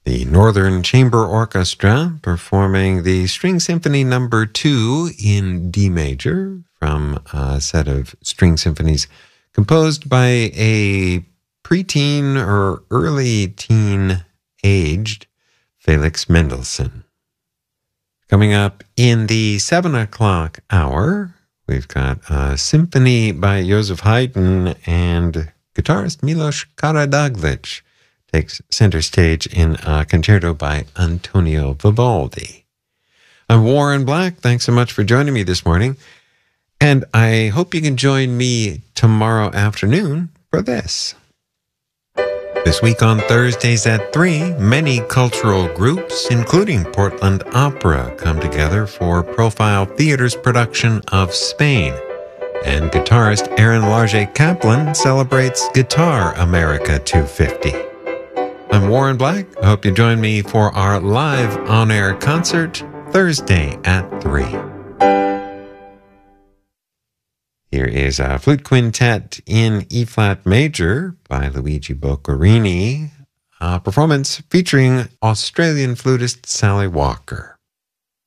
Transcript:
The Northern Chamber Orchestra performing the String Symphony No. 2 in D major from a set of string symphonies composed by a preteen or early teen aged Felix Mendelssohn. Coming up in the 7 o'clock hour, we've got a symphony by Joseph Haydn, and guitarist Milos Karadzic takes center stage in a concerto by Antonio Vivaldi. I'm Warren Black. Thanks so much for joining me this morning. And I hope you can join me tomorrow afternoon for this. This week on Thursdays at 3, many cultural groups, including Portland Opera, come together for Profile Theater's production of Spain. And guitarist Aaron Large Kaplan celebrates Guitar America 250. I'm Warren Black. I hope you join me for our live on-air concert Thursday at 3. Here is a flute quintet in E-flat major by Luigi Boccherini, a performance featuring Australian flutist Sally Walker.